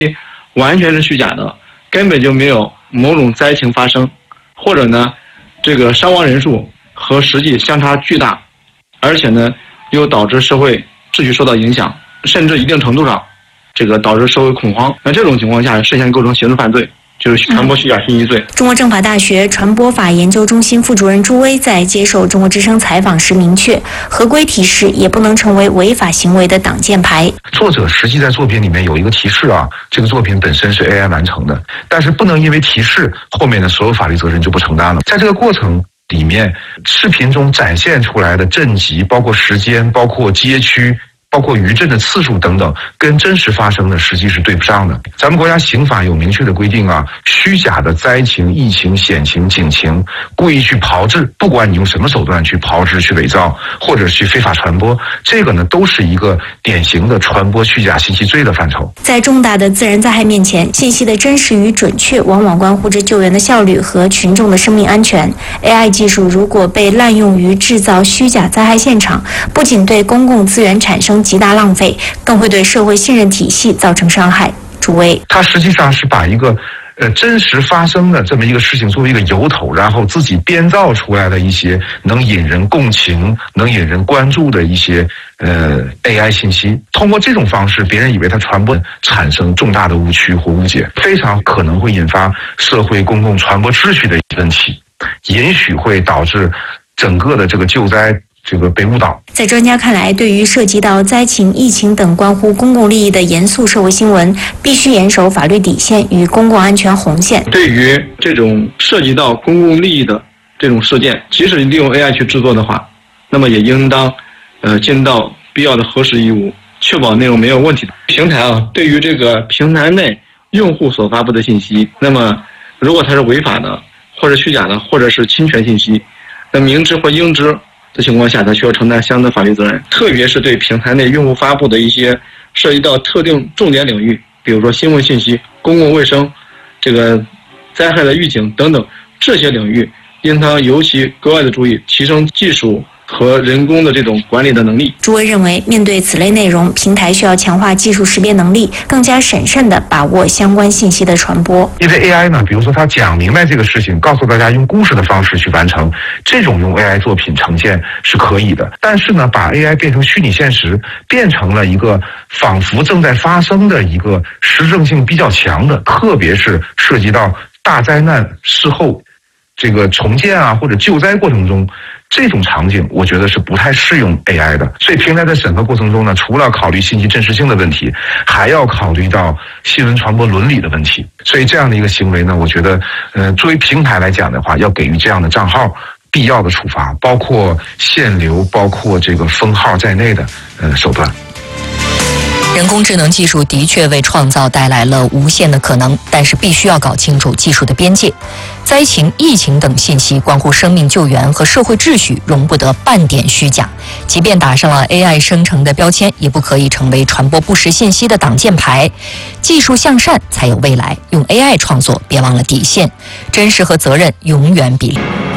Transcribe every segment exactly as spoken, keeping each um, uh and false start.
完全是虚假的，根本就没有某种灾情发生，或者呢，这个伤亡人数和实际相差巨大，而且呢，又导致社会秩序受到影响，甚至一定程度上，这个导致社会恐慌。那这种情况下，涉嫌构成刑事犯罪。就是传播虚假信息罪。 中国政法大学传播法研究中心副主任朱威在接受中国之声采访时明确，合规提示也不能成为违法行为的挡箭牌。 作者实际在作品里面有一个提示啊，这个作品本身是 A I 完成的，但是不能因为提示后面的所有法律责任就不承担了。在这个过程里面，视频中展现出来的震级，包括时间，包括街区，包括余震的次数等等，跟真实发生的实际是对不上的。咱们国家刑法有明确的规定啊，虚假的灾情、疫情、险情、警情，故意去炮制，不管你用什么手段去炮制、去伪造或者去非法传播，这个呢都是一个典型的传播虚假信息罪的范畴。 在重大的自然灾害面前，信息的真实与准确往往关乎着救援的效率和群众的生命安全。A I 技术如果被滥用于制造虚假灾害现场，不仅对公共资源产生极大浪费，更会对社会信任体系造成伤害。朱威， 它实际上是把一个呃真实发生的这么一个事情作为一个由头，然后自己编造出来的一些能引人共情、能引人关注的一些呃 A I 信息，通过这种方式，别人以为它传播产生重大的误区或误解，非常可能会引发社会公共传播秩序的问题，也许会导致整个的这个救灾这个被误导。 在专家看来，对于涉及到灾情、疫情等关乎公共利益的严肃社会新闻，必须严守法律底线与公共安全红线。 对于这种涉及到公共利益的这种事件，即使利用 A I 去制作的话，那么也应当呃尽到必要的核实义务，确保内容没有问题的。平台啊，对于这个平台内用户所发布的信息，那么如果它是违法的，或者虚假的，或者是侵权信息，那明知或应知的情况下，它需要承担相应的法律责任。特别是对平台内用户发布的一些涉及到特定重点领域，比如说新闻信息、公共卫生、这个灾害的预警等等这些领域，应当尤其格外的注意，提升技术和人工的这种管理的能力。 朱威认为，面对此类内容，平台需要强化技术识别能力，更加审慎地把握相关信息的传播。 因为 A I 呢，比如说它讲明白这个事情，告诉大家用故事的方式去完成，这种用 A I 作品呈现是可以的。但是呢，把 A I 变成虚拟现实，变成了一个仿佛正在发生的一个实证性比较强的，特别是涉及到大灾难事后这个重建啊或者救灾过程中，这种场景我觉得是不太适用 A I 的。所以平台在审核过程中呢，除了考虑信息真实性的问题，还要考虑到新闻传播伦理的问题。所以这样的一个行为呢，我觉得呃，作为平台来讲的话，要给予这样的账号必要的处罚，包括限流，包括这个封号在内的呃手段。 人工智能技术的确为创造带来了无限的可能，但是必须要搞清楚技术的边界。灾情、疫情等信息关乎生命救援和社会秩序，容不得半点虚假。即便打上了 A I 生成的标签，也不可以成为传播不实信息的挡箭牌。技术向善才有未来，用 A I 创作，别忘了底线，真实和责任永远比例。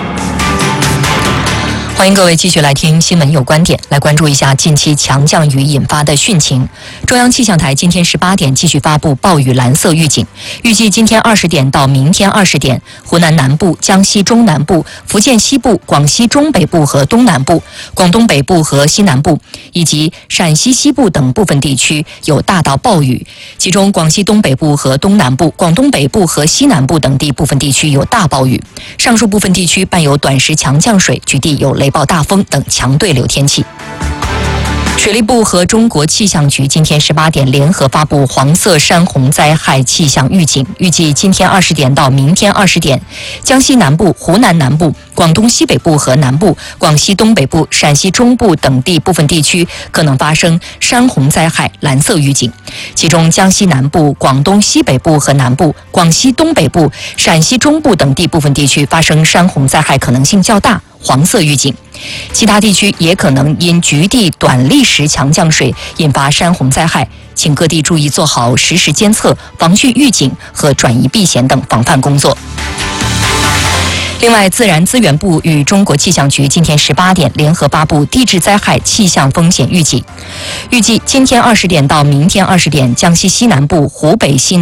欢迎各位继续来听新闻有观点，来关注一下近期强降雨引发的汛情。中央气象台今天十八点继续发布暴雨蓝色预警，预计今天二十点到明天二十点，湖南南部、江西中南部、福建西部、广西中北部和东南部、广东北部和西南部以及陕西西部等部分地区有大到暴雨，其中广西东北部和东南部、广东北部和西南部等地部分地区有大暴雨，上述部分地区伴有短时强降水，局地有雷暴大风等强对流天气。水利部和中国气象局今天十八点联合发布黄色山洪灾害气象预警，预计今天二十点到明天二十点，江西南部、湖南南部、广东西北部和南部、广西东北部、陕西中部等地部分地区可能发生山洪灾害蓝色预警，其中江西南部、广东西北部和南部、广西东北部、陕西中部等地部分地区发生山洪灾害可能性较大，黄色预警。其他地区也可能因局地短历时强降水引发山洪灾害，请各地注意做好实时监测、防汛预警和转移避险等防范工作。 另外，自然资源部与中国气象局今天十八点联合发布地质灾害气象风险预警，预计今天二十点到明天二十点，江西西南部、湖北西南